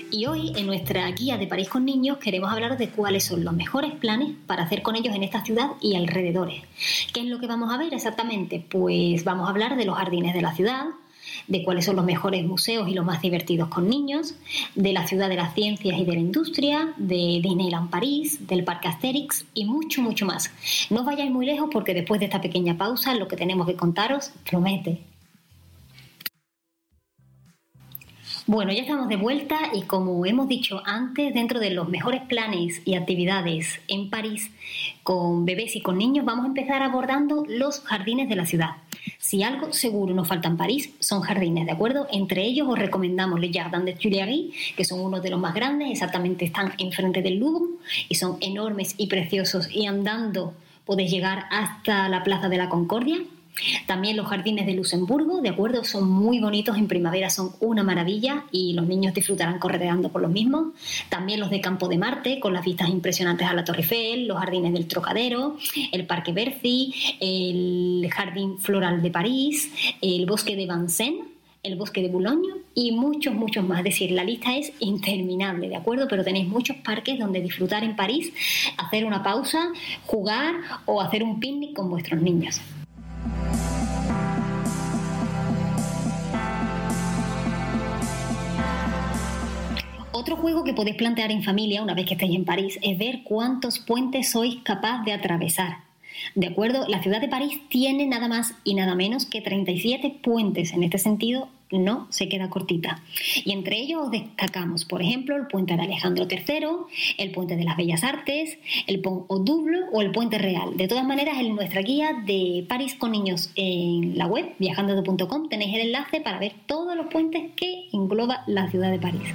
Y hoy, en nuestra guía de París con niños, queremos hablaros de cuáles son los mejores planes para hacer con ellos en esta ciudad y alrededores. ¿Qué es lo que vamos a ver exactamente? Pues vamos a hablar de los jardines de la ciudad, de cuáles son los mejores museos y los más divertidos con niños, de la ciudad de las ciencias y de la industria, de Disneyland París, del Parque Asterix y mucho, mucho más. No os vayáis muy lejos porque después de esta pequeña pausa lo que tenemos que contaros promete. Bueno, ya estamos de vuelta y como hemos dicho antes, dentro de los mejores planes y actividades en París con bebés y con niños, vamos a empezar abordando los jardines de la ciudad. Si algo seguro nos falta en París, son jardines, ¿de acuerdo? Entre ellos os recomendamos les Jardins des Tuileries, que son uno de los más grandes, exactamente están enfrente del Louvre y son enormes y preciosos y andando podéis llegar hasta la Plaza de la Concordia. También los jardines de Luxemburgo, ¿de acuerdo? Son muy bonitos, en primavera son una maravilla y los niños disfrutarán correteando por los mismos. También los de Campo de Marte, con las vistas impresionantes a la Torre Eiffel, los jardines del Trocadero, el Parque Bercy, el Jardín Floral de París, el Bosque de Vincennes, el Bosque de Boulogne y muchos, muchos más. Es decir, la lista es interminable, ¿de acuerdo? Pero tenéis muchos parques donde disfrutar en París, hacer una pausa, jugar o hacer un picnic con vuestros niños. Otro juego que podéis plantear en familia una vez que estéis en París es ver cuántos puentes sois capaz de atravesar. ¿De acuerdo? La ciudad de París tiene nada más y nada menos que 37 puentes. En este sentido, no se queda cortita. Y entre ellos os destacamos, por ejemplo, el puente de Alejandro III, el puente de las Bellas Artes, el Pont au Double o el puente Real. De todas maneras, en nuestra guía de París con niños en la web, viajando.com, tenéis el enlace para ver todos los puentes que engloba la ciudad de París.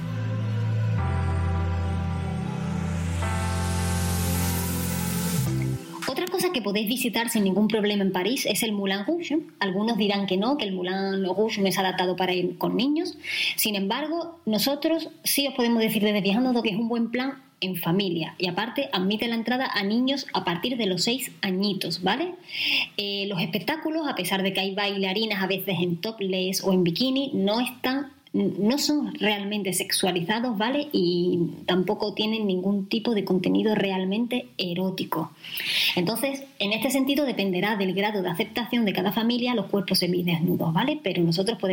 Otra cosa que podéis visitar sin ningún problema en París es el Moulin Rouge. Algunos dirán que no, que el Moulin Rouge no es adaptado para ir con niños. Sin embargo, nosotros sí os podemos decir desde Viajando que es un buen plan en familia. Y aparte, admite la entrada a niños a partir de los 6 añitos, ¿vale? Los espectáculos, a pesar de que hay bailarinas a veces en topless o en bikini, no son realmente sexualizados, ¿vale? Y tampoco tienen ningún tipo de contenido realmente erótico. Entonces, en este sentido, dependerá del grado de aceptación de cada familia los cuerpos semidesnudos, ¿vale? Pero nosotros podemos